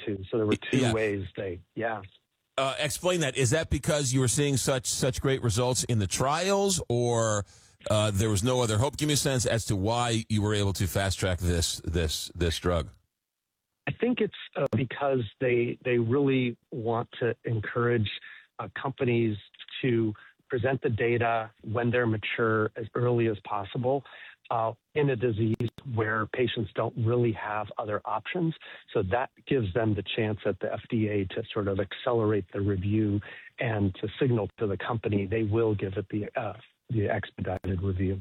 two. So there were two ways yeah. Explain that. Is that because you were seeing such great results in the trials, or there was no other hope? Give me a sense as to why you were able to fast track this drug. I think it's because they really want to encourage companies to present the data when they're mature as early as possible in a disease where patients don't really have other options. So that gives them the chance at the FDA to sort of accelerate the review and to signal to the company they will give it the expedited review.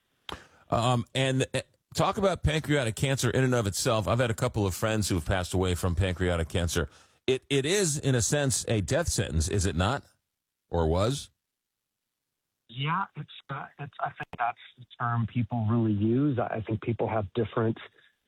And talk about pancreatic cancer in and of itself. I've had a couple of friends who have passed away from pancreatic cancer. It is, in a sense, a death sentence, is it not? Or was? Yeah, it's. I think that's the term people really use. I think people have different,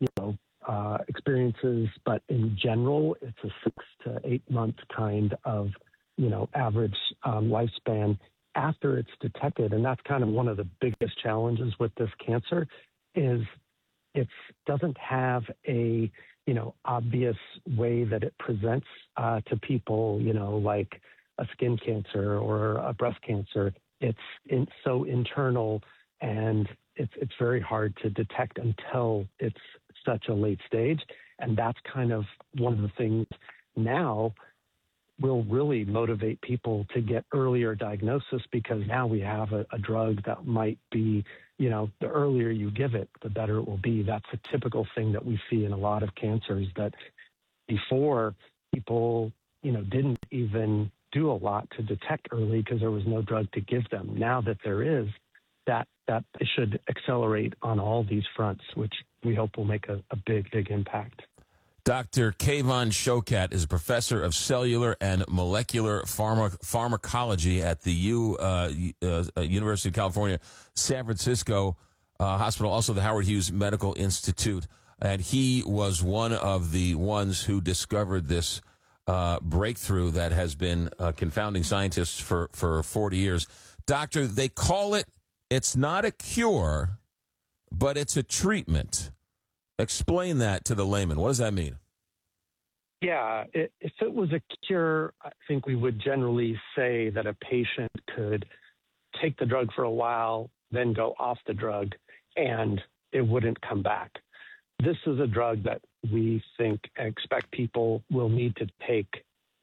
experiences, but in general, it's a 6 to 8 month kind of, average lifespan after it's detected, and that's kind of one of the biggest challenges with this cancer, is it doesn't have a obvious way that it presents to people, like a skin cancer or a breast cancer. It's so internal, and it's very hard to detect until it's such a late stage. And that's kind of one of the things now will really motivate people to get earlier diagnosis, because now we have a drug that might be, the earlier you give it, the better it will be. That's a typical thing that we see in a lot of cancers, that before people, didn't even do a lot to detect early because there was no drug to give them. Now that there is, that should accelerate on all these fronts, which we hope will make a big, big impact. Dr. Keyvan Shokat is a professor of cellular and molecular pharmacology at the University of California, San Francisco Hospital, also the Howard Hughes Medical Institute. And he was one of the ones who discovered this breakthrough that has been confounding scientists for 40 years. Doctor, they call it's not a cure, but it's a treatment. Explain that to the layman. What does that mean? Yeah, if it was a cure, I think we would generally say that a patient could take the drug for a while, then go off the drug, and it wouldn't come back. This is a drug that we expect people will need to take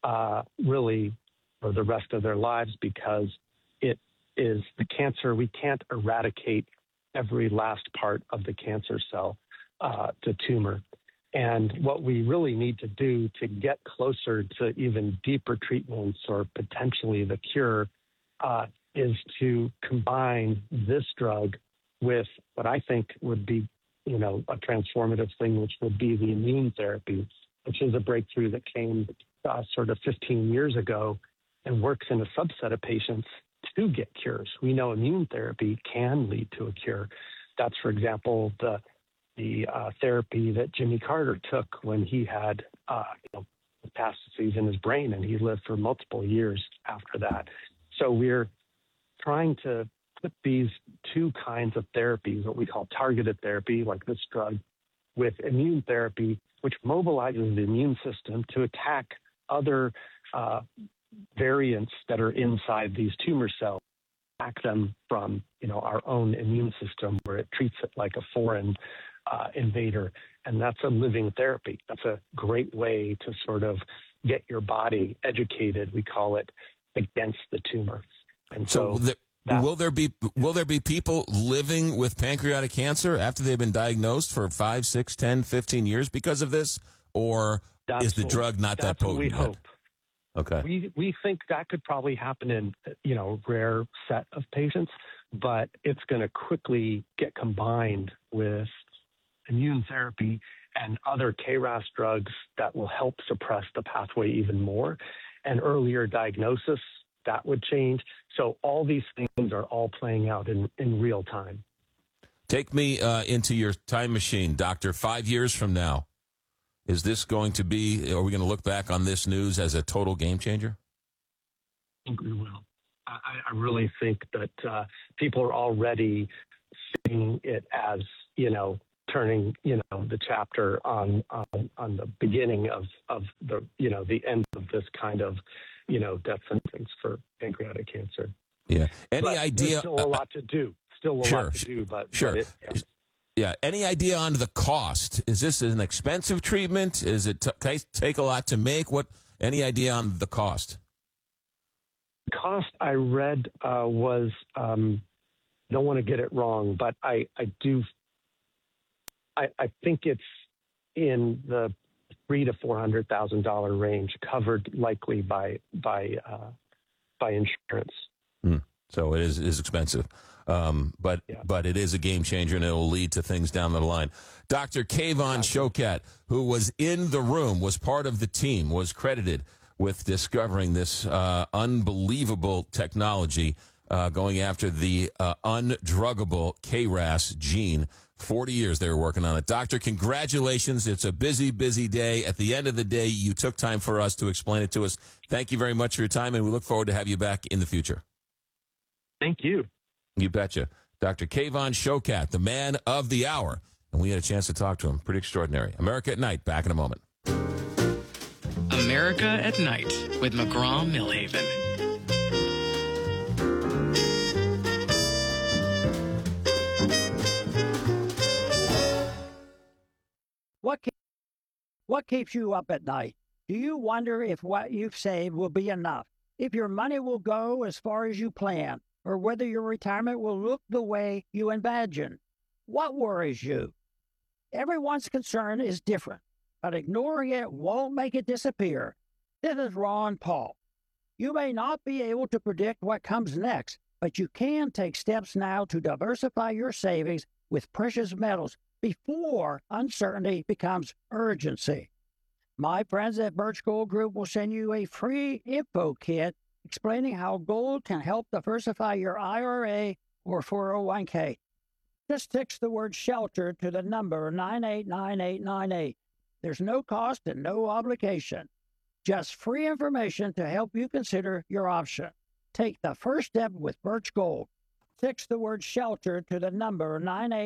really for the rest of their lives, because it is the cancer. We can't eradicate every last part of the cancer cell, the tumor. And what we really need to do to get closer to even deeper treatments or potentially the cure is to combine this drug with what I think would be, a transformative thing, which would be the immune therapy, which is a breakthrough that came sort of 15 years ago and works in a subset of patients to get cures. We know immune therapy can lead to a cure. That's, for example, the therapy that Jimmy Carter took when he had metastases in his brain, and he lived for multiple years after that. So we're trying to put these two kinds of therapies, what we call targeted therapy, like this drug, with immune therapy, which mobilizes the immune system to attack other variants that are inside these tumor cells, attack them from our own immune system, where it treats it like a foreign invader. And that's a living therapy. That's a great way to sort of get your body educated, we call it, against the tumor. And so will there be people living with pancreatic cancer after they've been diagnosed for 5, 6, 10, 15 years because of this? Or is the drug not that potent? That's what we hope. Okay. We think that could probably happen in, rare set of patients, but it's going to quickly get combined with immune therapy and other KRAS drugs that will help suppress the pathway even more. And earlier diagnosis, that would change. So all these things are all playing out in real time. Take me into your time machine, Doctor. 5 years from now, is this going to be, are we going to look back on this news as a total game changer? I think we will. I really think that people are already seeing it as, turning, the chapter on the beginning of the, the end of this kind of, death sentence for pancreatic cancer. Yeah. But idea? There's still a lot to do. Sure. Yeah. Any idea on the cost? Is this an expensive treatment? Is it take a lot to make? Any idea on the cost? The cost I read was, don't want to get it wrong, but I think it's in the $300,000 to $400,000 range, covered likely by insurance. So it is expensive, but it is a game changer, and it will lead to things down the line. Dr. Kayvon Showkat, who was in the room, was part of the team, was credited with discovering this unbelievable technology going after the undruggable KRAS gene. 40 years they were working on it. Doctor, congratulations. It's a busy, busy day. At the end of the day, you took time for us to explain it to us. Thank you very much for your time, and we look forward to have you back in the future. Thank you. You betcha. Dr. Kayvon Showkat, the man of the hour. And we had a chance to talk to him. Pretty extraordinary. America at Night, back in a moment. America at Night with McGraw-Millhaven. What keeps you up at night? Do you wonder if what you've saved will be enough? If your money will go as far as you plan? Or whether your retirement will look the way you imagine? What worries you? Everyone's concern is different, but ignoring it won't make it disappear. This is Ron Paul. You may not be able to predict what comes next, but you can take steps now to diversify your savings with precious metals before uncertainty becomes urgency. My friends at Birch Gold Group will send you a free info kit explaining how gold can help diversify your IRA or 401k. Just text the word SHELTER to the number 989898. There's no cost and no obligation. Just free information to help you consider your option. Take the first step with Birch Gold. Text the word SHELTER to the number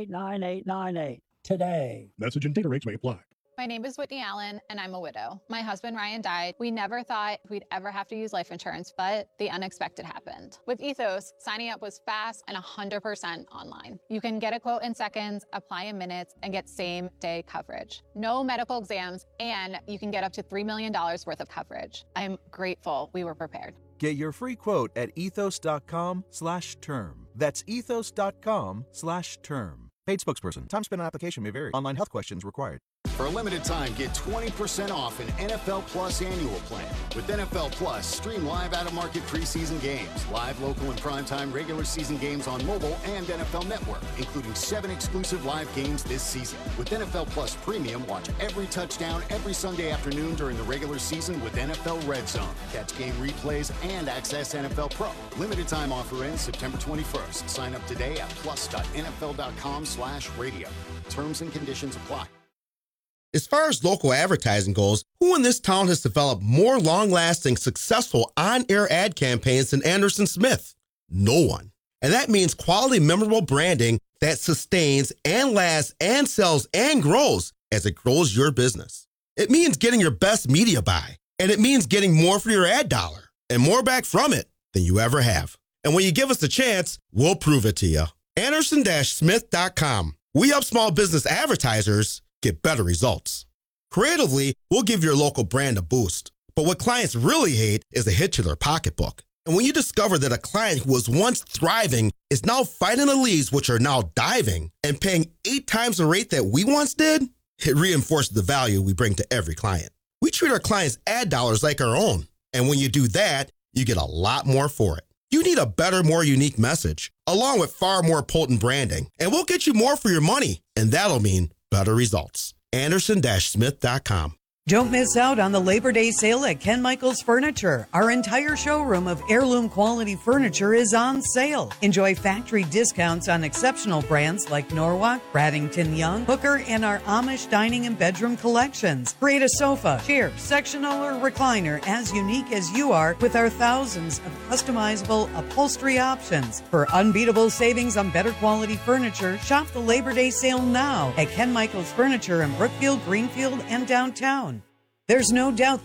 989898 today. Message and data rates may apply. My name is Whitney Allen, and I'm a widow. My husband, Ryan, died. We never thought we'd ever have to use life insurance, but the unexpected happened. With Ethos, signing up was fast and 100% online. You can get a quote in seconds, apply in minutes, and get same-day coverage. No medical exams, and you can get up to $3 million worth of coverage. I'm grateful we were prepared. Get your free quote at ethos.com/term. That's ethos.com/term. Paid spokesperson. Time spent on application may vary. Online health questions required. For a limited time, get 20% off an NFL Plus annual plan. With NFL Plus, stream live out-of-market preseason games, live local and primetime regular season games on mobile and NFL Network, including 7 exclusive live games this season. With NFL Plus Premium, watch every touchdown every Sunday afternoon during the regular season with NFL Red Zone. Catch game replays and access NFL Pro. Limited time offer ends September 21st. Sign up today at plus.nfl.com/radio. Terms and conditions apply. As far as local advertising goes, who in this town has developed more long-lasting, successful on-air ad campaigns than Anderson Smith? No one. And that means quality, memorable branding that sustains and lasts and sells and grows as it grows your business. It means getting your best media buy, and it means getting more for your ad dollar and more back from it than you ever have. And when you give us the chance, we'll prove it to you. Anderson-Smith.com. We help small business advertisers get better results. Creatively, we'll give your local brand a boost. But what clients really hate is a hit to their pocketbook. And when you discover that a client who was once thriving is now fighting the leads, which are now diving, and paying 8 times the rate that we once did, it reinforces the value we bring to every client. We treat our clients' ad dollars like our own. And when you do that, you get a lot more for it. You need a better, more unique message, along with far more potent branding. And we'll get you more for your money. And that'll mean better results. Anderson-Smith.com. Don't miss out on the Labor Day sale at Ken Michaels Furniture. Our entire showroom of heirloom quality furniture is on sale. Enjoy factory discounts on exceptional brands like Norwalk, Bradington Young, Hooker, and our Amish dining and bedroom collections. Create a sofa, chair, sectional, or recliner as unique as you are with our thousands of customizable upholstery options. For unbeatable savings on better quality furniture, shop the Labor Day sale now at Ken Michaels Furniture in Brookfield, Greenfield, and downtown. There's no doubt